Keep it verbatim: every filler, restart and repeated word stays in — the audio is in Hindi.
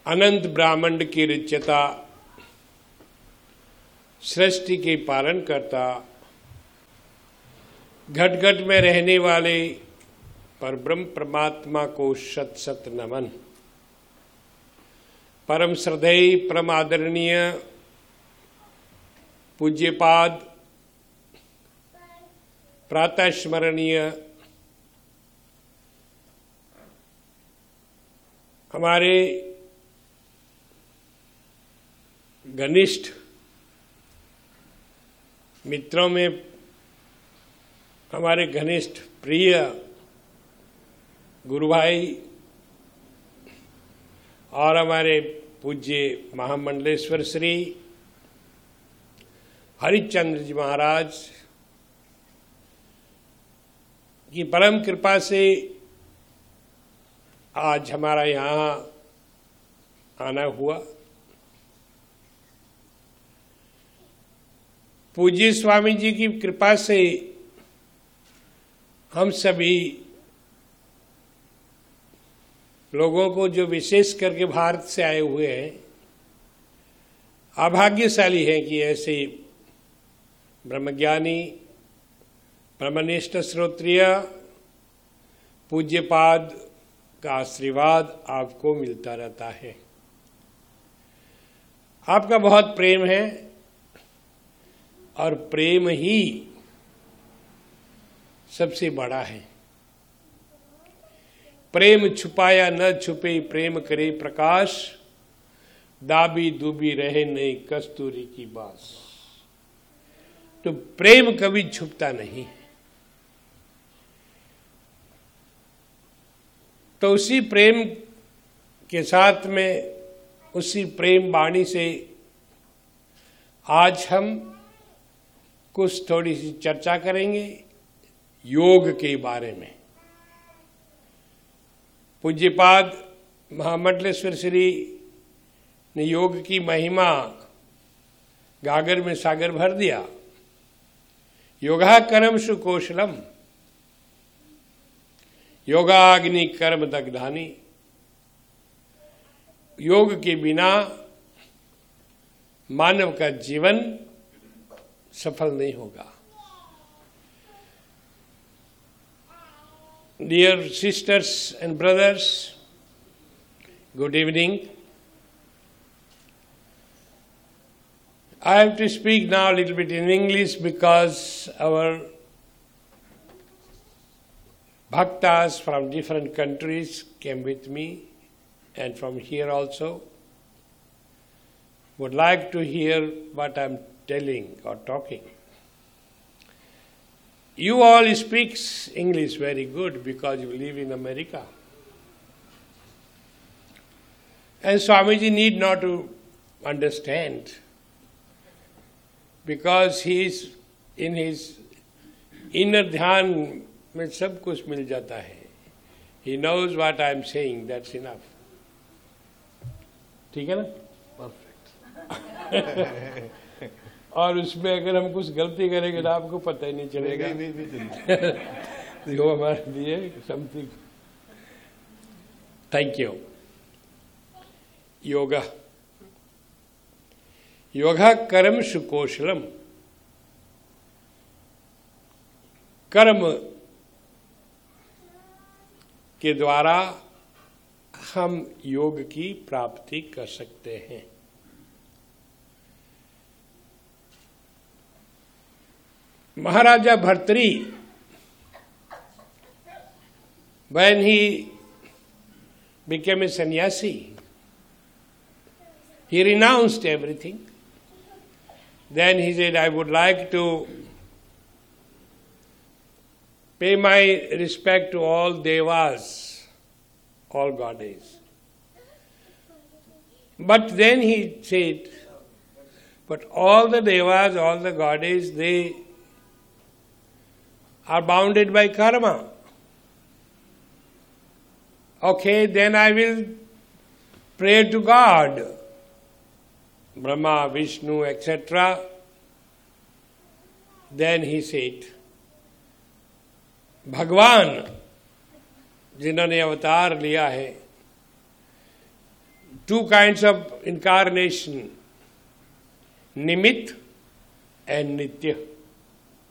अनंत ब्रह्मांड की रचयिता, सृष्टि के पालन करता, घट घट में रहने वाले परब्रह्म परमात्मा को शत शत नमन। परम श्रद्धेय, परम आदरणीय पूज्यपाद, प्रातः स्मरणीय हमारे घनिष्ठ मित्रों में हमारे घनिष्ठ प्रिय गुरु भाई और हमारे पूज्य महामंडलेश्वर श्री हरिश्चंद्र जी महाराज की परम कृपा से आज हमारा यहाँ आना हुआ। पूज्य स्वामी जी की कृपा से हम सभी लोगों को, जो विशेष करके भारत से आए हुए हैं, अभाग्यशाली हैं कि ऐसे ब्रह्मज्ञानी, ब्रह्मनिष्ठ श्रोत्रिय पूज्यपाद का आशीर्वाद आपको मिलता रहता है। आपका बहुत प्रेम है और प्रेम ही सबसे बड़ा है। प्रेम छुपाया न छुपे, प्रेम करे प्रकाश, दाबी दुबी रहे नहीं कस्तूरी की बास। तो प्रेम कभी छुपता नहीं। तो उसी प्रेम के साथ में, उसी प्रेम वाणी से आज हम कुछ थोड़ी सी चर्चा करेंगे योग के बारे में। पूज्यपाद महामंडलेश्वर श्री ने योग की महिमा गागर में सागर भर दिया। योगा कर्म सुकौशलम, योगाग्नि कर्म दग्धानी। योग के बिना मानव का जीवन सफल नहीं होगा। Dear sisters and brothers, good evening. I have to speak now a little bit in English because our bhaktas from different countries came with me, and from here also would like to hear what I am telling or talking. You all speak English very good because you live in America. And Swamiji need not to understand because he is in his inner dhyan में सब कुछ मिल जाता है. He knows what I am saying, that's enough. ठीक है ना? Perfect. और उसमें अगर हम कुछ गलती करेंगे तो आपको पता ही नहीं चलेगा. नहीं, नहीं, नहीं. जो हमारे लिए something. Thank you. Yoga yoga कर्म सुकौशलम. कर्म के द्वारा हम योग की प्राप्ति कर सकते हैं. महाराजा भर्तृ, when he became a sannyasi, he renounced everything. Then he said, I would like to pay my respect to all devas, all goddesses. But then he said, but all the devas, all the goddesses, they are bounded by karma. Okay, then I will pray to God, Brahma, Vishnu, et cetera. Then he said, भगवान जिन्होंने अवतार लिया है, two kinds of incarnation, Nimitt and Nitya.